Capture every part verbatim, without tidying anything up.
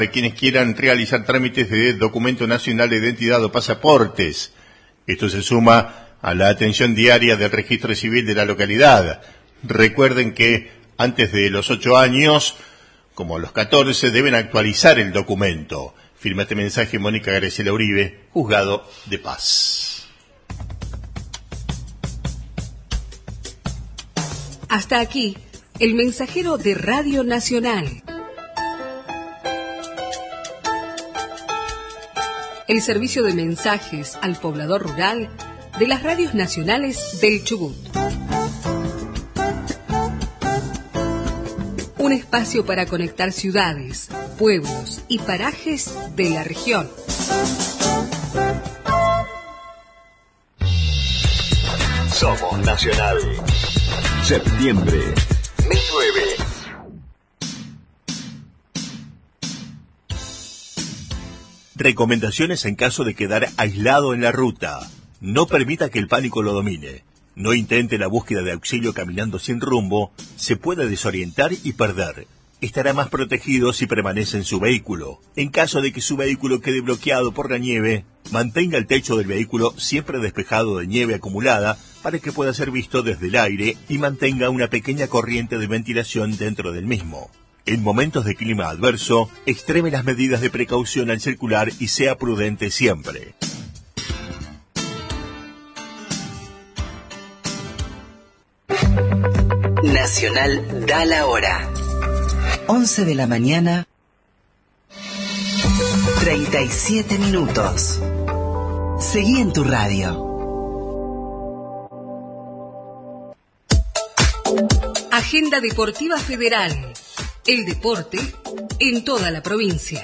de quienes quieran realizar trámites de documento nacional de identidad o pasaportes. Esto se suma a la atención diaria del registro civil de la localidad. Recuerden que antes de los ocho años, como a los catorce, deben actualizar el documento. Firma este mensaje Mónica Graciela Uribe, Juzgado de Paz. Hasta aquí, el mensajero de Radio Nacional. El servicio de mensajes al poblador rural de las radios nacionales del Chubut. Un espacio para conectar ciudades, pueblos y parajes de la región. Somos Nacional. Septiembre. mil nueve. Recomendaciones en caso de quedar aislado en la ruta. No permita que el pánico lo domine. No intente la búsqueda de auxilio caminando sin rumbo. Se puede desorientar y perder. Estará más protegido si permanece en su vehículo. En caso de que su vehículo quede bloqueado por la nieve, mantenga el techo del vehículo siempre despejado de nieve acumulada para que pueda ser visto desde el aire y mantenga una pequeña corriente de ventilación dentro del mismo. En momentos de clima adverso, extreme las medidas de precaución al circular y sea prudente siempre. Nacional da la hora. once de la mañana, treinta y siete minutos. Seguí en tu radio. Agenda Deportiva Federal. El deporte en toda la provincia.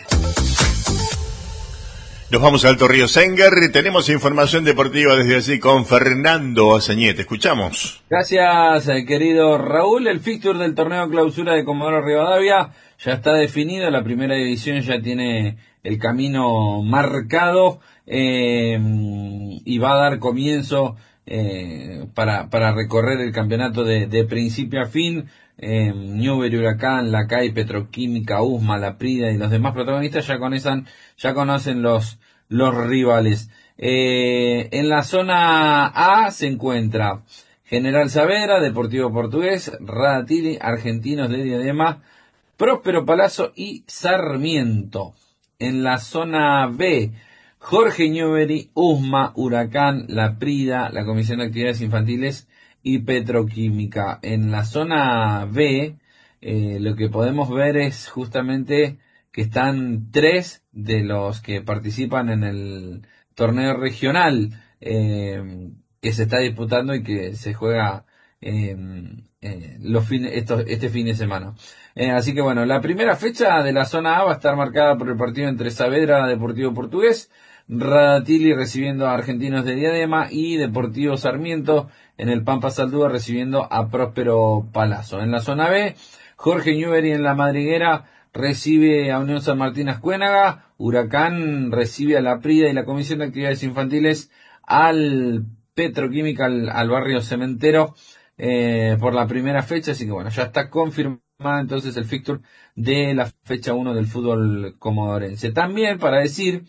Nos vamos a Alto Río Sengar. Tenemos información deportiva desde allí con Fernando Azañete. Escuchamos. Gracias, querido Raúl. El fixture del torneo clausura de Comodoro Rivadavia ya está definido. La primera división ya tiene el camino marcado eh, y va a dar comienzo eh, para, para recorrer el campeonato de, de principio a fin. Eh, Newbery, Huracán, Lacay, Petroquímica, Usma, La Prida y los demás protagonistas ya conocen, ya conocen los, los rivales. Eh, en la zona A se encuentra General Saavedra, Deportivo Portugués, Radatili, Argentinos de Diadema, Próspero Palazzo y Sarmiento. En la zona B, Jorge Newbery, Usma, Huracán, La Prida, la Comisión de Actividades Infantiles y Petroquímica. En la zona B, eh, lo que podemos ver es justamente que están tres de los que participan en el torneo regional eh, que se está disputando y que se juega eh, eh, los fines, estos, este fin de semana. Eh, así que bueno, la primera fecha de la zona A va a estar marcada por el partido entre Saavedra, Deportivo Portugués, Radatili recibiendo a Argentinos de Diadema y Deportivo Sarmiento en el Pampa Saldúa recibiendo a Próspero Palazzo. En la zona B, Jorge Newbery en la Madriguera recibe a Unión San Martín Ascuénaga, Huracán recibe a La Prida y la Comisión de Actividades Infantiles al Petroquímica, al, al barrio Cementero eh, por la primera fecha, así que bueno, ya está confirmado entonces el fixture de la fecha uno del fútbol comodorense. También para decir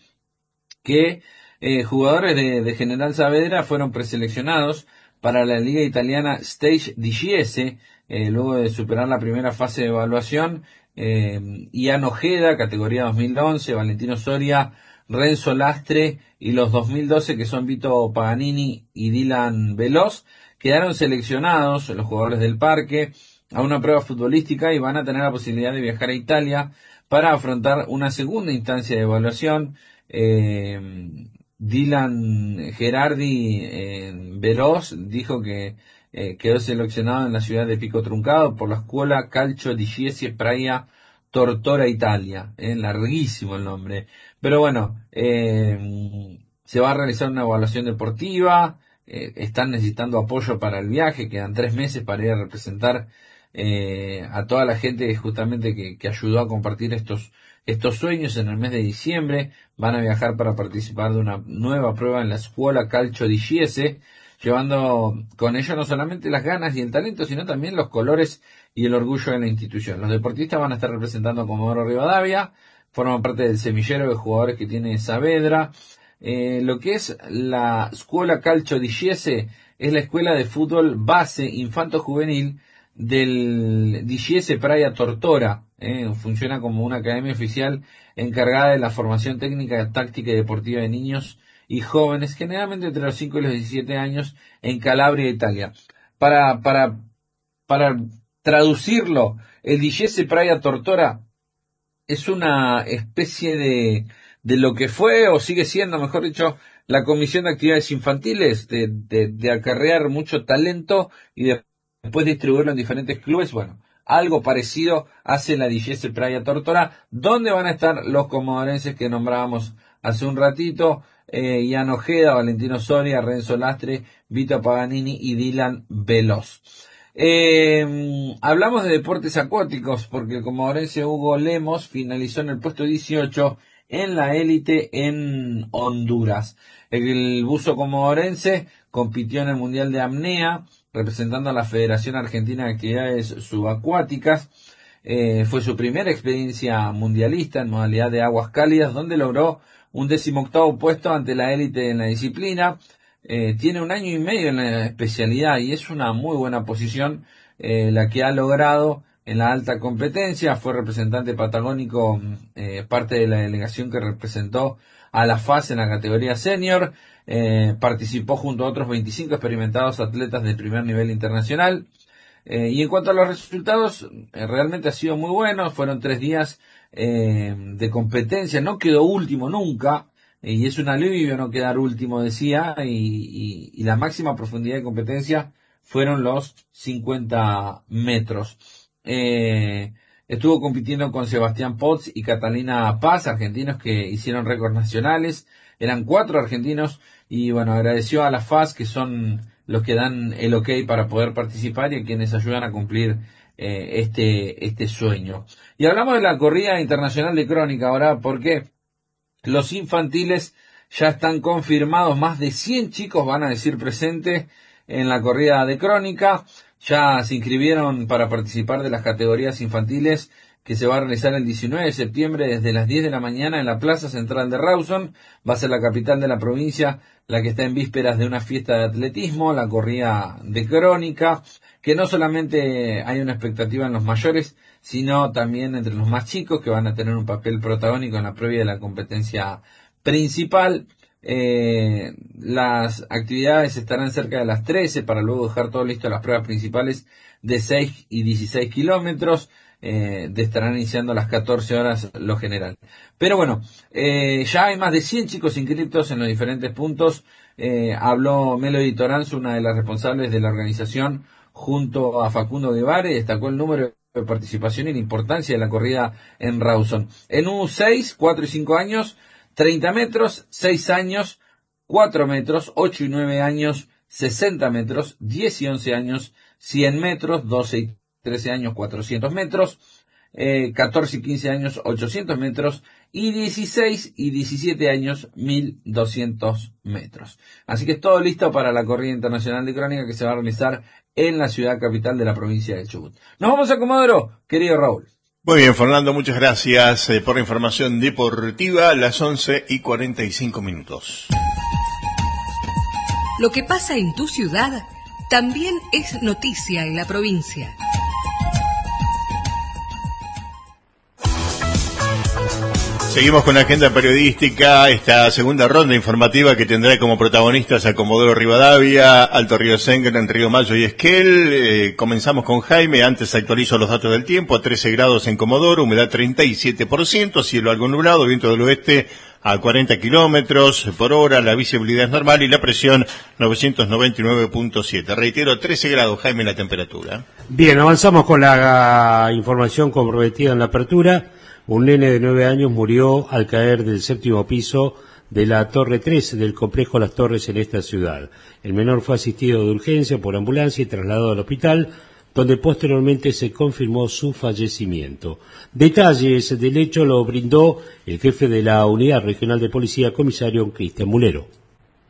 que eh, jugadores de, de General Saavedra fueron preseleccionados para la Liga Italiana Stage dieci, eh, luego de superar la primera fase de evaluación. eh, Ian Ojeda, categoría dos mil once, Valentino Soria, Renzo Lastre y los dos mil doce, que son Vito Paganini y Dylan Veloz, quedaron seleccionados, los jugadores del Parque, a una prueba futbolística y van a tener la posibilidad de viajar a Italia para afrontar una segunda instancia de evaluación. Eh, Dylan Gerardi eh, Veloz dijo que eh, quedó seleccionado en la ciudad de Pico Truncado por la Escuela Calcio di Scienze Praia Tortora Italia. Eh, larguísimo el nombre. Pero bueno, eh, se va a realizar una evaluación deportiva. Eh, están necesitando apoyo para el viaje. Quedan tres meses para ir a representar eh, a toda la gente justamente que, que ayudó a compartir estos estos sueños en el mes de diciembre. Van a viajar para participar de una nueva prueba en la Escuela Calcio di Scienze, llevando con ello no solamente las ganas y el talento, sino también los colores y el orgullo de la institución. Los deportistas van a estar representando a Comodoro Rivadavia, forma parte del semillero de jugadores que tiene Saavedra. Eh, lo que es la Scuola Calcio di Giese es la escuela de fútbol base infanto-juvenil del di Giese Praia Tortora. Eh, funciona como una academia oficial encargada de la formación técnica, táctica y deportiva de niños y jóvenes, generalmente entre los cinco y los diecisiete años, en Calabria, Italia. Para, para, para traducirlo, el di Giese Praia Tortora es una especie de, de lo que fue o sigue siendo, mejor dicho, la Comisión de Actividades Infantiles, de, de, de acarrear mucho talento y de, después distribuirlo en diferentes clubes. Bueno, algo parecido hace la di Giese Praia Tortora, donde van a estar los comodorenses que nombrábamos hace un ratito, eh, Ian Ojeda, Valentino Soria, Renzo Lastre, Vito Paganini y Dylan Veloz. Eh, hablamos de deportes acuáticos porque el comodorense Hugo Lemos finalizó en el puesto dieciocho en la élite en Honduras. El buzo comodorense compitió en el Mundial de Apnea, representando a la Federación Argentina de Actividades Subacuáticas. Eh, fue su primera experiencia mundialista en modalidad de aguas cálidas, donde logró un decimoctavo puesto ante la élite en la disciplina. Eh, tiene un año y medio en la especialidad y es una muy buena posición eh, la que ha logrado en la alta competencia. Fue representante patagónico, eh, parte de la delegación que representó a la F A S en la categoría senior. Eh, participó junto a otros veinticinco experimentados atletas de primer nivel internacional. Eh, y en cuanto a los resultados, eh, realmente ha sido muy bueno. Fueron tres días eh, de competencia. No quedó último nunca. Eh, y es un alivio no quedar último, decía. Y, y, y la máxima profundidad de competencia fueron los cincuenta metros. Eh, estuvo compitiendo con Sebastián Potts y Catalina Paz, argentinos que hicieron récords nacionales. Eran cuatro argentinos y bueno, agradeció a la F A S, que son los que dan el ok para poder participar y a quienes ayudan a cumplir eh, este, este sueño. Y hablamos de la corrida internacional de Crónica ahora porque los infantiles ya están confirmados, más de cien chicos van a decir presente en la corrida de Crónica. Ya se inscribieron para participar de las categorías infantiles que se va a realizar el diecinueve de septiembre desde las diez de la mañana en la Plaza Central de Rawson. Va a ser la capital de la provincia la que está en vísperas de una fiesta de atletismo, la corrida de Crónica, que no solamente hay una expectativa en los mayores, sino también entre los más chicos, que van a tener un papel protagónico en la previa de la competencia principal. Eh, las actividades estarán cerca de las trece para luego dejar todo listo a las pruebas principales de seis y dieciséis kilómetros. Eh, de estarán iniciando a las catorce horas lo general. Pero bueno, eh, ya hay más de cien chicos inscritos en los diferentes puntos. Eh, habló Melody Toranzo, una de las responsables de la organización, junto a Facundo Guevara, y destacó el número de participación y la importancia de la corrida en Rawson. En U seis, cuatro y cinco años, treinta metros, seis años, cuatro metros, ocho y nueve años, sesenta metros, diez y once años, cien metros, doce y trece años, cuatrocientos metros, eh, catorce y quince años, ochocientos metros, y dieciséis y diecisiete años, mil doscientos metros. Así que es todo listo para la corrida internacional de Crónica que se va a realizar en la ciudad capital de la provincia de Chubut. Nos vamos a Comodoro, querido Raúl. Muy bien, Fernando, muchas gracias eh, por la información deportiva. Las once y cuarenta y cinco minutos. Lo que pasa en tu ciudad también es noticia en la provincia. Seguimos con la agenda periodística, esta segunda ronda informativa que tendrá como protagonistas a Comodoro Rivadavia, Alto Río Sengre, Río Mayo y Esquel. Eh, comenzamos con Jaime, antes actualizo los datos del tiempo, trece grados en Comodoro, humedad treinta y siete por ciento, cielo algo nublado, viento del oeste a cuarenta kilómetros por hora, la visibilidad es normal y la presión novecientos noventa y nueve punto siete. Reitero, trece grados, Jaime, la temperatura. Bien, avanzamos con la información comprometida en la apertura. Un nene de nueve años murió al caer del séptimo piso de la Torre tres del complejo Las Torres en esta ciudad. El menor fue asistido de urgencia por ambulancia y trasladado al hospital, donde posteriormente se confirmó su fallecimiento. Detalles del hecho lo brindó el jefe de la Unidad Regional de Policía, comisario Cristian Mulero.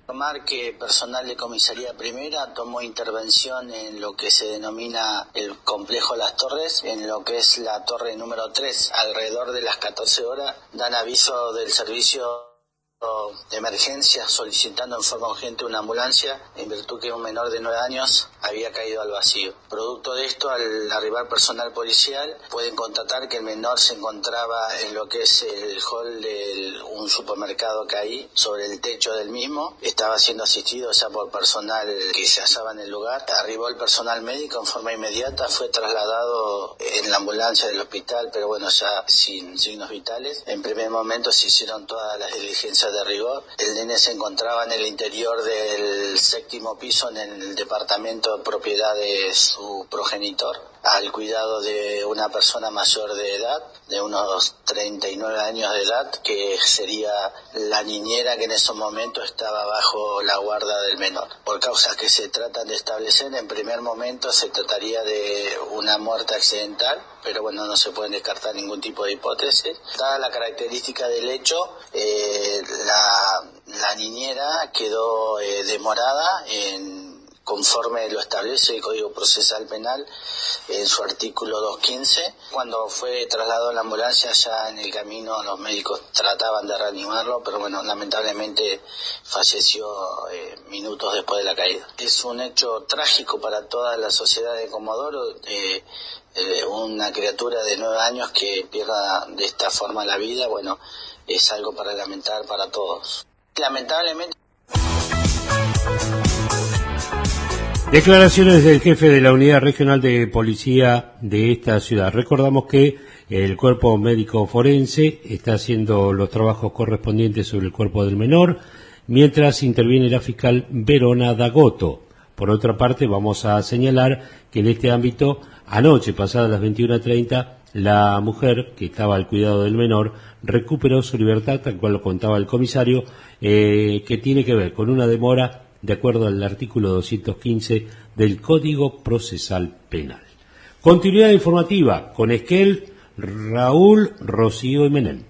Informar que personal de comisaría primera tomó intervención en lo que se denomina el complejo Las Torres, en lo que es la torre número tres, alrededor de las catorce horas, dan aviso del servicio de emergencia solicitando en forma urgente una ambulancia en virtud que un menor de nueve años había caído al vacío. Producto de esto, al arribar personal policial, pueden constatar que el menor se encontraba en lo que es el hall de un supermercado que hay sobre el techo del mismo. Estaba siendo asistido ya por personal que se hallaba en el lugar. Arribó el personal médico en forma inmediata, fue trasladado en la ambulancia del hospital, pero bueno, ya sin signos vitales. En primer momento se hicieron todas las diligencias de rigor. El nene se encontraba en el interior del séptimo piso en el departamento de propiedad de su progenitor, al cuidado de una persona mayor de edad, de unos treinta y nueve años de edad, que sería la niñera que en esos momentos estaba bajo la guarda del menor. Por causas que se tratan de establecer, en primer momento se trataría de una muerte accidental, pero bueno, no se pueden descartar ningún tipo de hipótesis. Dada la característica del hecho, eh, la, la niñera quedó eh, demorada en conforme lo establece el Código Procesal Penal en su artículo doscientos quince. Cuando fue trasladado a la ambulancia, ya en el camino los médicos trataban de reanimarlo, pero bueno, lamentablemente falleció eh, minutos después de la caída. Es un hecho trágico para toda la sociedad de Comodoro, eh, eh, una criatura de nueve años que pierda de esta forma la vida, bueno, es algo para lamentar para todos. Lamentablemente. Declaraciones del jefe de la Unidad Regional de Policía de esta ciudad. Recordamos que el cuerpo médico forense está haciendo los trabajos correspondientes sobre el cuerpo del menor, mientras interviene la fiscal Verona Dagoto. Por otra parte, vamos a señalar que en este ámbito, anoche, pasadas las veintiuna treinta, la mujer que estaba al cuidado del menor recuperó su libertad, tal cual lo contaba el comisario, eh, que tiene que ver con una demora de acuerdo al artículo doscientos quince del Código Procesal Penal. Continuidad informativa con Esquel, Raúl, Rocío y Menem.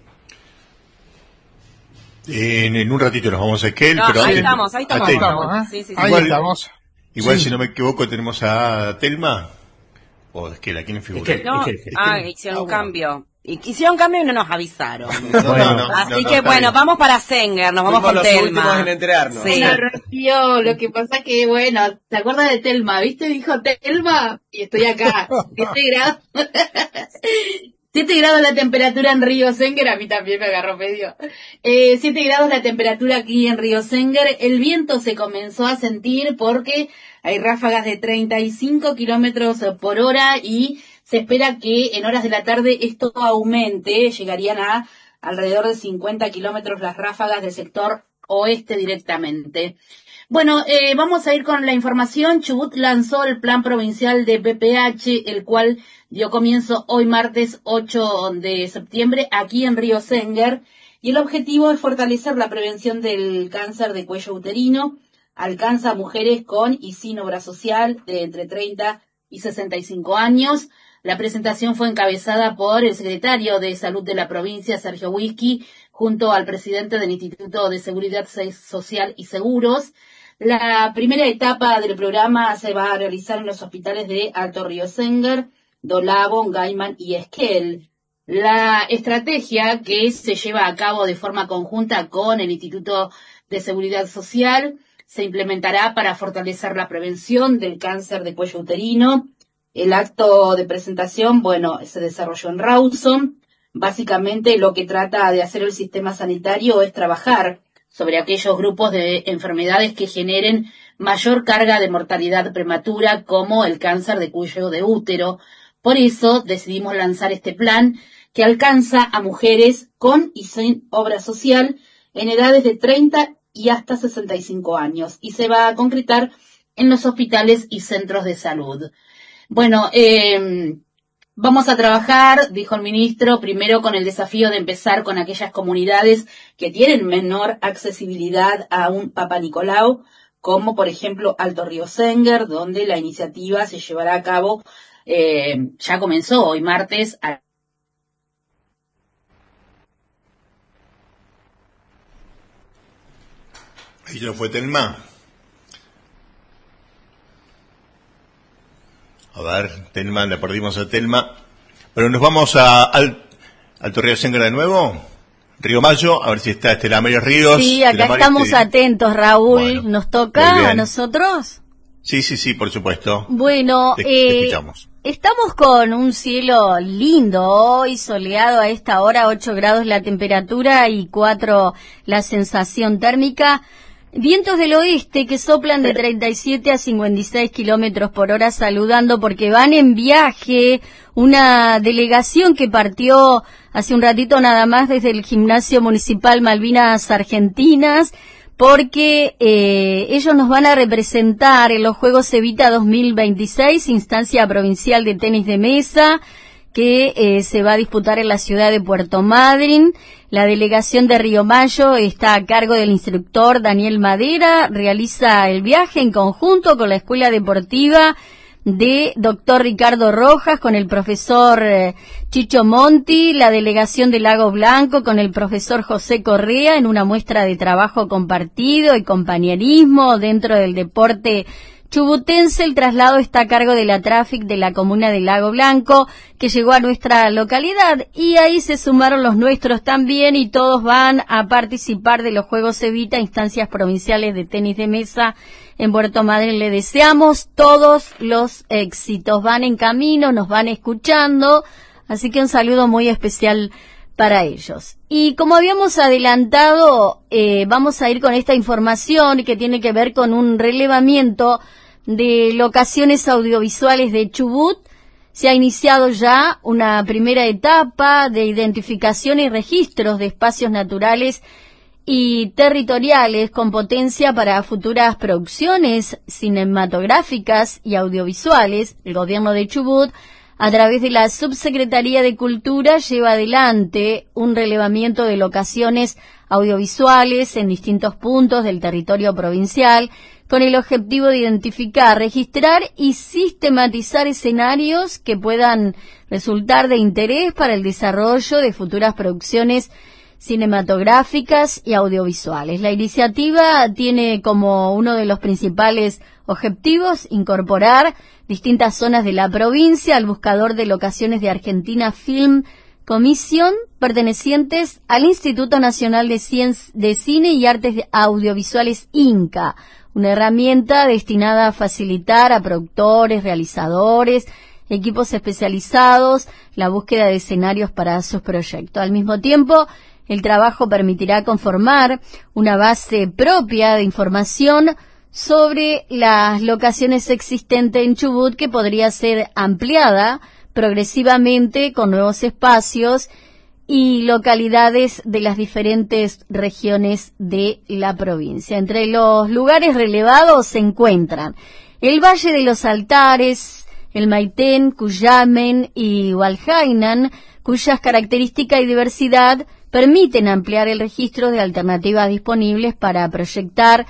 En, en un ratito nos vamos a Esquel, no, pero ahí antes, estamos, ahí estamos. a estamos ¿eh? sí, sí, sí. Igual, ahí estamos. Igual sí. Si no me equivoco tenemos a Telma o Esquel, ¿a quién figura? Esquel, no, Esquel, Esquel. Ah, hicieron ah, un bueno. cambio. Y hicieron cambio y no nos avisaron. No, no, no, Así no, no, que bueno, bien. vamos para Senger, nos vamos Fuimos con los Telma. últimos en enterarnos. Sí. Bueno, Rocío, lo que pasa que, bueno, ¿te acuerdas de Telma? ¿Viste? Dijo Telma y estoy acá. siete grados. siete grados la temperatura en Río Senger, a mí también me agarró medio. Eh, siete grados la temperatura aquí en Río Senger. El viento se comenzó a sentir porque hay ráfagas de treinta y cinco kilómetros por hora y se espera que en horas de la tarde esto aumente, llegarían a alrededor de cincuenta kilómetros las ráfagas del sector oeste directamente. Bueno, eh, vamos a ir con la información. Chubut lanzó el plan provincial de P P H, el cual dio comienzo hoy martes ocho de septiembre aquí en Río Senger, y el objetivo es fortalecer la prevención del cáncer de cuello uterino. Alcanza a mujeres con y sin obra social de entre treinta y sesenta y cinco años. La presentación fue encabezada por el secretario de Salud de la provincia, Sergio Whisky, junto al presidente del Instituto de Seguridad Social y Seguros. La primera etapa del programa se va a realizar en los hospitales de Alto Río Senger, Dolabo, Gaiman y Esquel. La estrategia, que se lleva a cabo de forma conjunta con el Instituto de Seguridad Social, se implementará para fortalecer la prevención del cáncer de cuello uterino. El acto de presentación, bueno, se desarrolló en Rawson. Básicamente lo que trata de hacer el sistema sanitario es trabajar sobre aquellos grupos de enfermedades que generen mayor carga de mortalidad prematura, como el cáncer de cuello de útero. Por eso decidimos lanzar este plan que alcanza a mujeres con y sin obra social en edades de treinta y hasta sesenta y cinco años, y se va a concretar en los hospitales y centros de salud. Bueno, eh, vamos a trabajar, dijo el ministro, primero con el desafío de empezar con aquellas comunidades que tienen menor accesibilidad a un Papa Nicolau, como por ejemplo Alto Río Senger, donde la iniciativa se llevará a cabo, eh, ya comenzó hoy martes a Ahí no fue Telma. A ver, Telma, la perdimos a Telma. Pero nos vamos a, al, al Torreo Sengra de nuevo. Río Mayo, a ver si está Estela María Ríos. Sí, acá estamos este... atentos, Raúl. Bueno, ¿nos toca a nosotros? Sí, sí, sí, por supuesto. Bueno, te, eh, te escuchamos. Estamos con un cielo lindo hoy, soleado a esta hora, ocho grados la temperatura y cuatro la sensación térmica. Vientos del oeste que soplan de treinta y siete a cincuenta y seis kilómetros por hora, saludando porque van en viaje una delegación que partió hace un ratito nada más desde el Gimnasio Municipal Malvinas Argentinas, porque eh, ellos nos van a representar en los Juegos Evita dos mil veintiséis, instancia provincial de tenis de mesa, que eh, se va a disputar en la ciudad de Puerto Madryn. La delegación de Río Mayo está a cargo del instructor Daniel Madera, realiza el viaje en conjunto con la Escuela Deportiva de doctor Ricardo Rojas, con el profesor eh, Chicho Monti, la delegación de Lago Blanco con el profesor José Correa, en una muestra de trabajo compartido y compañerismo dentro del deporte chubutense. El traslado está a cargo de la Traffic de la comuna de Lago Blanco, que llegó a nuestra localidad, y ahí se sumaron los nuestros también, y todos van a participar de los Juegos Evita, instancias provinciales de tenis de mesa en Puerto Madryn. Le deseamos todos los éxitos. Van en camino, nos van escuchando, así que un saludo muy especial para ellos. Y como habíamos adelantado, eh, vamos a ir con esta información que tiene que ver con un relevamiento de locaciones audiovisuales de Chubut. Se ha iniciado ya una primera etapa de identificación y registros de espacios naturales y territoriales con potencia para futuras producciones cinematográficas y audiovisuales. El gobierno de Chubut, a través de la Subsecretaría de Cultura, lleva adelante un relevamiento de locaciones audiovisuales en distintos puntos del territorio provincial, con el objetivo de identificar, registrar y sistematizar escenarios que puedan resultar de interés para el desarrollo de futuras producciones cinematográficas y audiovisuales. La iniciativa tiene como uno de los principales objetivos incorporar distintas zonas de la provincia al buscador de locaciones de Argentina Film Commission, pertenecientes al Instituto Nacional de, Cien- de Cine y Artes Audiovisuales INCA, una herramienta destinada a facilitar a productores, realizadores, equipos especializados la búsqueda de escenarios para sus proyectos. Al mismo tiempo, el trabajo permitirá conformar una base propia de información sobre las locaciones existentes en Chubut, que podría ser ampliada progresivamente con nuevos espacios y localidades de las diferentes regiones de la provincia. Entre los lugares relevados se encuentran el Valle de los Altares, el Maitén, Cuyamen y Hualhainan, cuyas características y diversidad permiten ampliar el registro de alternativas disponibles para proyectar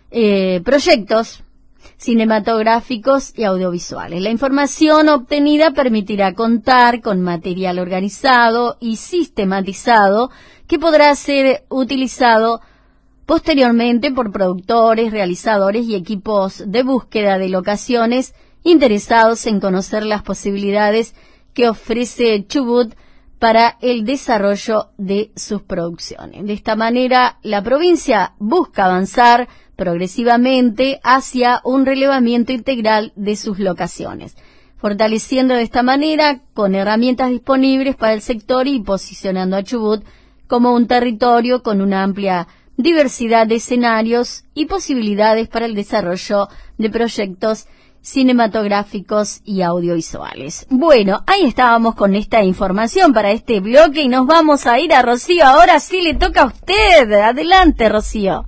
eh, proyectos cinematográficos y audiovisuales. La información obtenida permitirá contar con material organizado y sistematizado que podrá ser utilizado posteriormente por productores, realizadores y equipos de búsqueda de locaciones interesados en conocer las posibilidades que ofrece Chubut para el desarrollo de sus producciones. De esta manera, la provincia busca avanzar progresivamente hacia un relevamiento integral de sus locaciones, fortaleciendo de esta manera con herramientas disponibles para el sector y posicionando a Chubut como un territorio con una amplia diversidad de escenarios y posibilidades para el desarrollo de proyectos cinematográficos y audiovisuales. Bueno, ahí estábamos con esta información para este bloque y nos vamos a ir a Rocío. Ahora sí le toca a usted. Adelante, Rocío.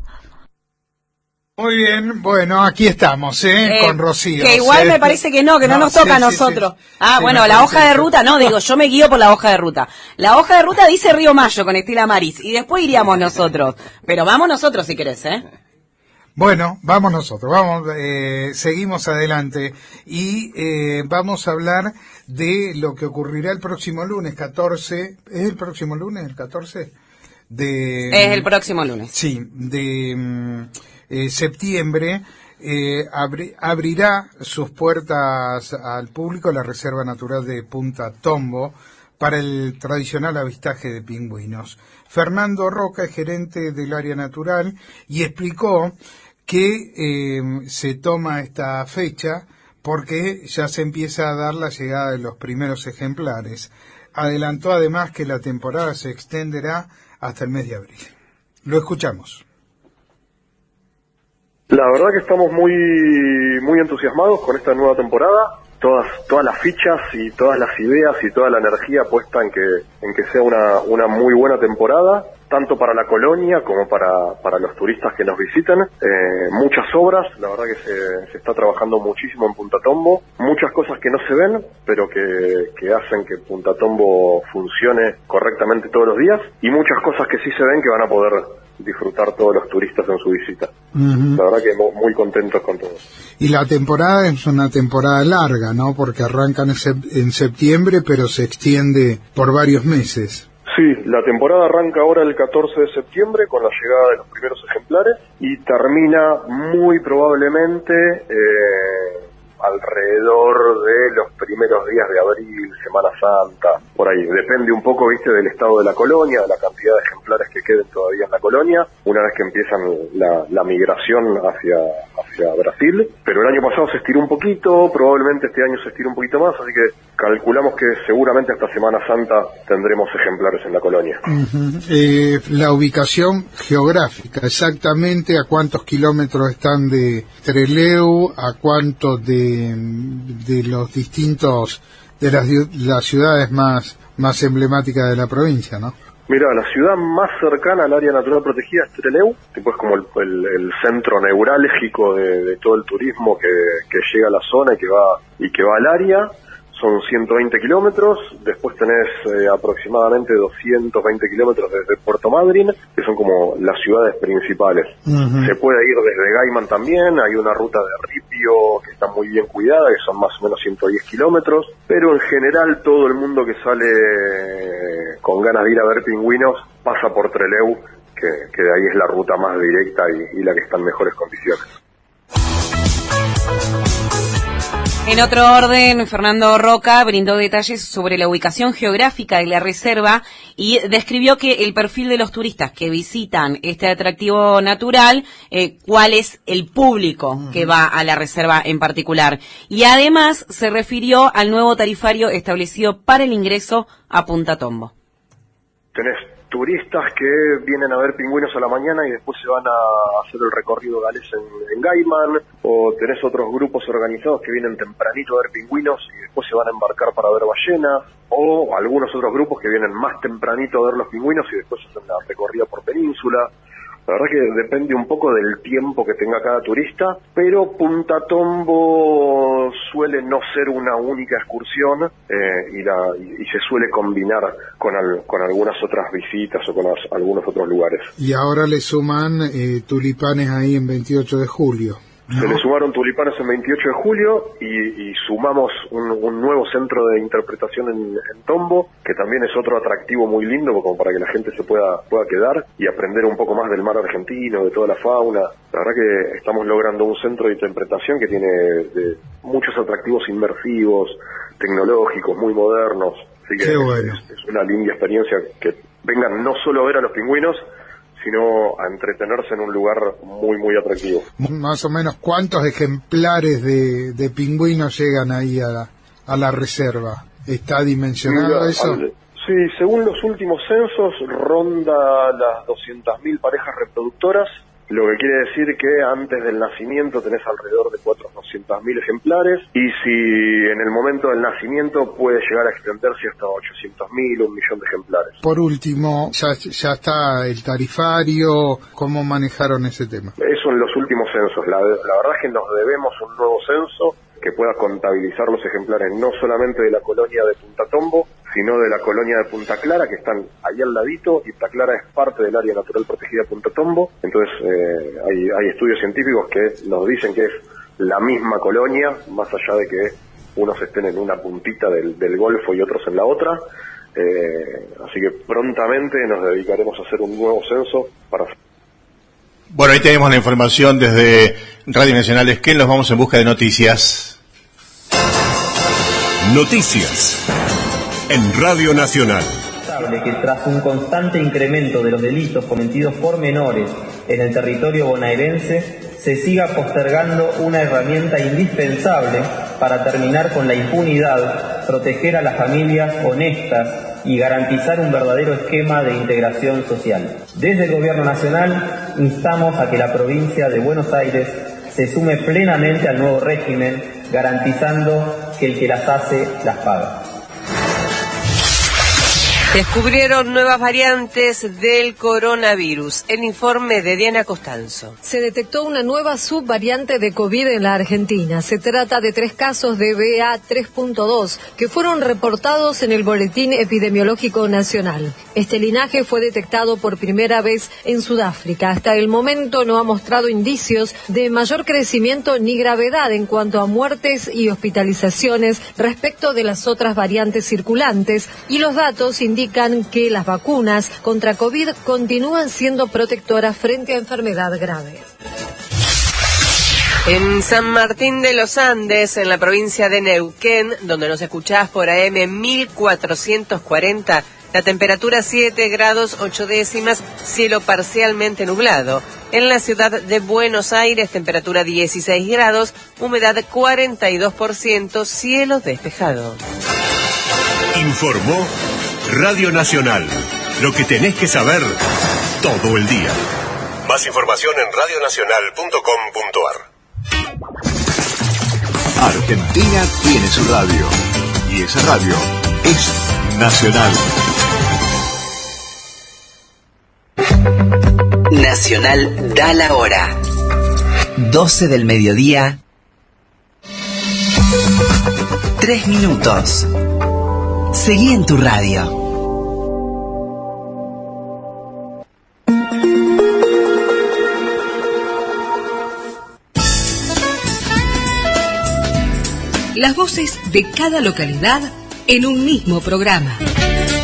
Muy bien, bueno, aquí estamos, ¿eh? eh con Rocío. Que igual me parece que no, que no, no nos toca sí, a nosotros. Sí, sí. Ah, sí, bueno, la hoja de ruta, no, digo, yo me guío por la hoja de ruta. La hoja de ruta dice Río Mayo con Estela Maris y después iríamos nosotros. Pero vamos nosotros si querés, ¿eh? Bueno, vamos nosotros, vamos, eh, seguimos adelante y eh, vamos a hablar de lo que ocurrirá el próximo lunes, catorce, ¿es el próximo lunes, el catorce? De, es el próximo lunes. Sí, de eh, septiembre, eh, abri, abrirá sus puertas al público la Reserva Natural de Punta Tombo para el tradicional avistaje de pingüinos. Fernando Roca es gerente del área natural y explicó que eh, se toma esta fecha porque ya se empieza a dar la llegada de los primeros ejemplares. Adelantó además que la temporada se extenderá hasta el mes de abril. Lo escuchamos. La verdad que estamos muy muy entusiasmados con esta nueva temporada. Todas todas las fichas y todas las ideas y toda la energía puesta en que en que sea una una muy buena temporada, tanto para la colonia como para para los turistas que nos visiten. Eh, muchas obras, la verdad que se, se está trabajando muchísimo en Punta Tombo, muchas cosas que no se ven, pero que, que hacen que Punta Tombo funcione correctamente todos los días, y muchas cosas que sí se ven que van a poder disfrutar todos los turistas en su visita. Uh-huh. La verdad que muy contentos con todo. Y la temporada es una temporada larga, ¿no? Porque arranca en, sep- en septiembre, pero se extiende por varios meses. Sí, la temporada arranca ahora el catorce de septiembre con la llegada de los primeros ejemplares y termina muy probablemente eh, alrededor de los primeros días de abril, Semana Santa, por ahí. Depende un poco, viste, del estado de la colonia, de la cantidad de ejemplares que queden todavía en la colonia, una vez que empiezan la, la migración hacia, hacia Brasil. Pero el año pasado se estiró un poquito, probablemente este año se estiró un poquito más, así que calculamos que seguramente hasta Semana Santa tendremos ejemplares en la colonia. Uh-huh. Eh, la ubicación geográfica, exactamente a cuántos kilómetros están de Trelew, a cuántos de de los distintos de las, las ciudades más más emblemáticas de la provincia, ¿no? Mira, la ciudad más cercana al área natural protegida es Trelew, tipo es como el, el, el centro neurálgico de, de todo el turismo que, que llega a la zona y que va y que va al área. Son ciento veinte kilómetros, después tenés eh, aproximadamente doscientos veinte kilómetros desde Puerto Madryn, que son como las ciudades principales. Uh-huh. Se puede ir desde Gaiman también, hay una ruta de ripio que está muy bien cuidada, que son más o menos ciento diez kilómetros, pero en general todo el mundo que sale eh, con ganas de ir a ver pingüinos pasa por Trelew, que, que de ahí es la ruta más directa y, y la que está en mejores condiciones. En otro orden, Fernando Roca brindó detalles sobre la ubicación geográfica de la reserva y describió que el perfil de los turistas que visitan este atractivo natural, eh, cuál es el público uh-huh. que va a la reserva en particular. Y además se refirió al nuevo tarifario establecido para el ingreso a Punta Tombo. Tenés turistas que vienen a ver pingüinos a la mañana y después se van a hacer el recorrido galés en, en Gaiman, o tenés otros grupos organizados que vienen tempranito a ver pingüinos y después se van a embarcar para ver ballenas, o algunos otros grupos que vienen más tempranito a ver los pingüinos y después hacen la recorrida por península. La verdad que depende un poco del tiempo que tenga cada turista, pero Punta Tombo suele no ser una única excursión eh, y, la, y, y se suele combinar con, al, con algunas otras visitas o con las, algunos otros lugares. Y ahora le suman eh, tulipanes ahí en veintiocho de julio. Se le sumaron tulipanes en veintiocho de julio y, y sumamos un, un nuevo centro de interpretación en, en Tombo, que también es otro atractivo muy lindo como para que la gente se pueda pueda quedar y aprender un poco más del mar argentino, de toda la fauna. La verdad que estamos logrando un centro de interpretación que tiene de muchos atractivos inmersivos, tecnológicos, muy modernos. Así que Qué bueno. es, es una linda experiencia que vengan no solo a ver a los pingüinos, sino a entretenerse en un lugar muy, muy atractivo. Más o menos, ¿cuántos ejemplares de, de pingüinos llegan ahí a la, a la reserva? ¿Está dimensionado Mira, eso? Al, sí, según los últimos censos, ronda las doscientas mil parejas reproductoras, lo que quiere decir que antes del nacimiento tenés alrededor de cuatrocientos mil ejemplares, y si en el momento del nacimiento puede llegar a extenderse hasta ochocientos mil, un millón de ejemplares. Por último, ya, ya está el tarifario, ¿cómo manejaron ese tema? Eso en los últimos censos, la, la verdad es que nos debemos un nuevo censo que pueda contabilizar los ejemplares no solamente de la colonia de Punta Tombo, sino de la colonia de Punta Clara, que están ahí al ladito, y Punta Clara es parte del área natural protegida de Punta Tombo. Entonces eh, hay, hay estudios científicos que nos dicen que es la misma colonia, más allá de que unos estén en una puntita del, del Golfo y otros en la otra. Eh, así que prontamente nos dedicaremos a hacer un nuevo censo para Bueno, ahí tenemos la información desde Radio Nacional Esquel. Nos vamos en busca de noticias. Noticias en Radio Nacional. Que tras un constante incremento de los delitos cometidos por menores en el territorio bonaerense, se siga postergando una herramienta indispensable para terminar con la impunidad, proteger a las familias honestas y garantizar un verdadero esquema de integración social. Desde el Gobierno Nacional instamos a que la provincia de Buenos Aires se sume plenamente al nuevo régimen, garantizando que el que las hace las paga. Descubrieron nuevas variantes del coronavirus. El informe de Diana Costanzo. Se detectó una nueva subvariante de COVID en la Argentina. Se trata de tres casos de B A tres punto dos que fueron reportados en el Boletín Epidemiológico Nacional. Este linaje fue detectado por primera vez en Sudáfrica. Hasta el momento no ha mostrado indicios de mayor crecimiento ni gravedad en cuanto a muertes y hospitalizaciones respecto de las otras variantes circulantes, y los datos indican indican que las vacunas contra COVID continúan siendo protectoras frente a enfermedad grave. En San Martín de los Andes, en la provincia de Neuquén, donde nos escuchás por A M mil cuatrocientos cuarenta, la temperatura siete grados ocho décimas, cielo parcialmente nublado. En la ciudad de Buenos Aires, temperatura dieciséis grados, humedad cuarenta y dos por ciento, cielo despejado. Informó Radio Nacional. Lo que tenés que saber todo el día. Más información en radio nacional punto com punto a r. Argentina tiene su radio. Y esa radio es Nacional. Nacional da la hora. doce del mediodía. Tres minutos. Seguí en tu radio. Las voces de cada localidad en un mismo programa.